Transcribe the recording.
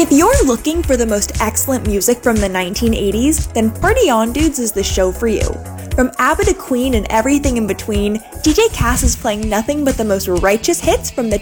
If you're looking for the most excellent music from the 1980s, then Party On Dudes is the show for you. From ABBA to Queen and everything in between, DJ Cass is playing nothing but the most righteous hits from the